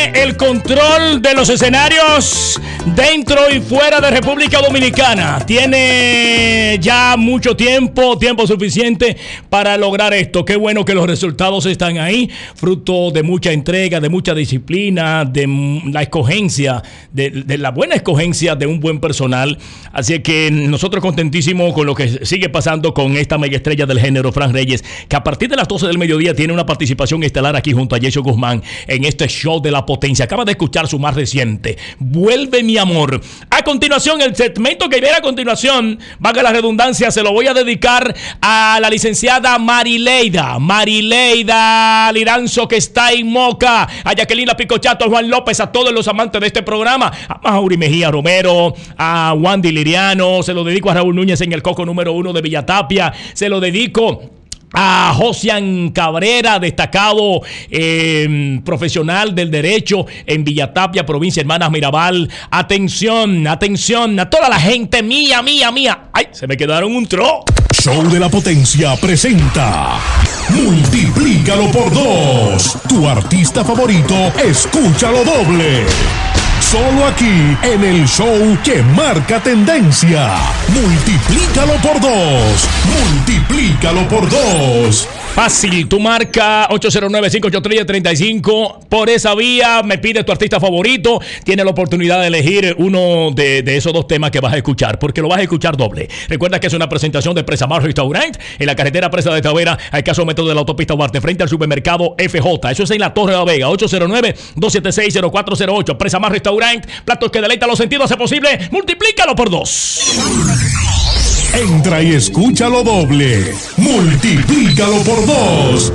el control de los escenarios dentro y fuera de República Dominicana. Tiene ya mucho tiempo suficiente para lograr esto. Qué bueno que los resultados están ahí, fruto de mucha entrega, de mucha disciplina, de la escogencia, de la buena escogencia de un buen personal. Así que nosotros contentísimos con lo que sigue pasando con esta mega estrella del género, Fran Reyes, que a partir de las 12 del mediodía tiene una participación estelar aquí junto a Yesio Guzmán en este show de la potencia. Acaba de escuchar su más reciente, Vuelve mi amor. A continuación, el segmento que viene a continuación, valga la redundancia, se lo voy a dedicar a la licenciada Marileida Liranzo, que está en Moca, a Jacqueline Picochato, a Juan López, a todos los amantes de este programa, a Mauri Mejía Romero, a Wandy Liriano, se lo dedico a Raúl Núñez en el Coco número 1 de Villatapia, se lo dedico a Josian Cabrera, destacado profesional del derecho en Villatapia, provincia Hermanas Mirabal. Atención, a toda la gente mía. Ay, se me quedaron un tro. Show de la Potencia presenta Multiplícalo por 2. Tu artista favorito, escúchalo doble. Solo aquí en el show que marca tendencia. Multiplícalo por 2. Multiplícalo por 2. Fácil, tu marca 809-583-35. Por esa vía me pide tu artista favorito. Tienes la oportunidad de elegir uno de esos dos temas que vas a escuchar, porque lo vas a escuchar doble. Recuerda que es una presentación de Presamar Restaurant en la carretera Presa de Tavera, al caso metro de la autopista Duarte, frente al supermercado FJ. Eso es en la Torre de la Vega. 809-276-0408. Presamar Restaurant, platos que deleitan los sentidos. Hace posible, multiplícalo por 2. Entra y escúchalo doble. Multiplícalo por 2.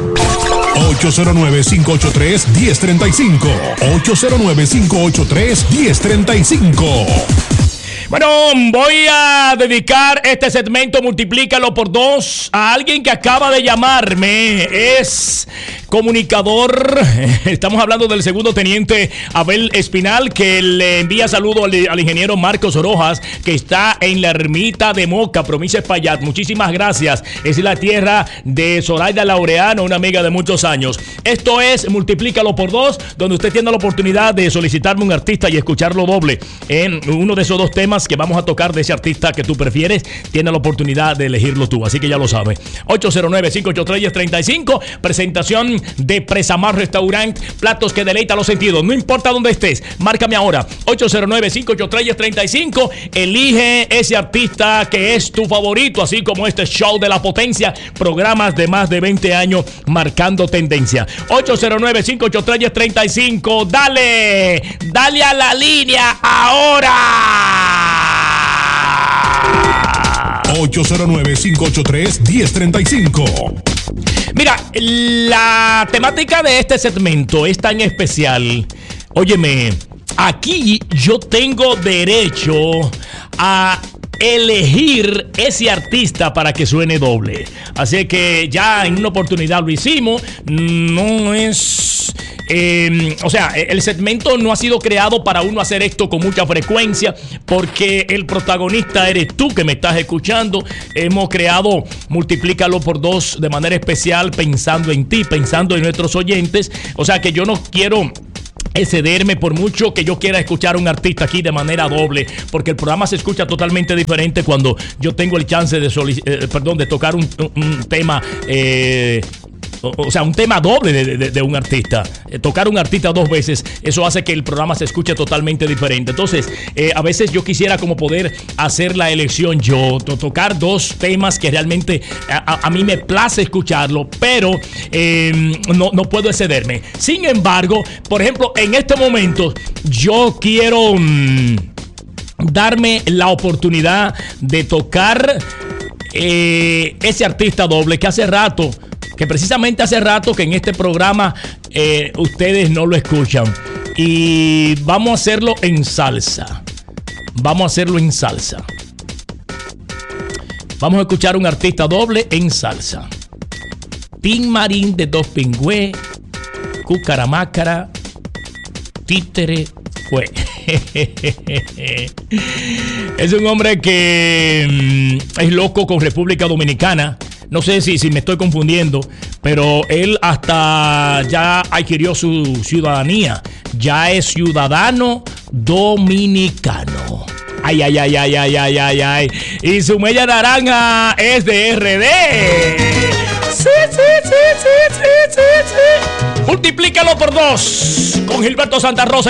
809-583-1035. 809-583-1035. Bueno, voy a dedicar este segmento, multiplícalo por 2, a alguien que acaba de llamarme. Es comunicador. Estamos hablando del segundo teniente Abel Espinal, que le envía saludo al ingeniero Marcos Rojas, que está en la ermita de Moca, provincia de Espaillat. Muchísimas gracias. Es la tierra de Zoraida Laureano, una amiga de muchos años. Esto es Multiplícalo por 2, donde usted tiene la oportunidad de solicitarme un artista y escucharlo doble en uno de esos dos temas que vamos a tocar de ese artista que tú prefieres. Tienes la oportunidad de elegirlo tú, así que ya lo sabes. 809-583-1035. Presentación de Presamar Restaurant, platos que deleitan los sentidos. No importa dónde estés, márcame ahora. 809-583-1035. Elige ese artista que es tu favorito, así como este show de la potencia, programas de más de 20 años marcando tendencia. 809-583-1035. Dale a la línea ahora. 809-583-1035. Mira, la temática de este segmento es tan especial. Óyeme, aquí yo tengo derecho a elegir ese artista para que suene doble. Así que ya en una oportunidad lo hicimos. No es... o sea, el segmento no ha sido creado para uno hacer esto con mucha frecuencia, porque el protagonista eres tú que me estás escuchando. Hemos creado Multiplícalo por 2 de manera especial, pensando en ti, pensando en nuestros oyentes. O sea que yo no quiero excederme por mucho que yo quiera escuchar a un artista aquí de manera doble, porque el programa se escucha totalmente diferente cuando yo tengo el chance de tocar un tema, o sea, un tema doble de un artista. Tocar un artista dos veces, eso hace que el programa se escuche totalmente diferente. Entonces, a veces yo quisiera como poder hacer la elección yo, tocar dos temas que realmente a mí me place escucharlo, pero no puedo excederme. Sin embargo, por ejemplo, en este momento yo quiero darme la oportunidad de tocar ese artista doble que precisamente hace rato que en este programa ustedes no lo escuchan. Y vamos a hacerlo en salsa. Vamos a escuchar un artista doble en salsa. Tin Marín de Dos Pingüe, Cucaramácara, Títere fue. Es un hombre que es loco con República Dominicana. No sé si me estoy confundiendo, pero él hasta ya adquirió su ciudadanía. Ya es ciudadano dominicano. Ay, ay, ay, ay, ay, ay, ay, ay. Y su media naranja es de RD. Sí, sí, sí, sí, sí, sí, sí. Multiplícalo por 2 con Gilberto Santa Rosa.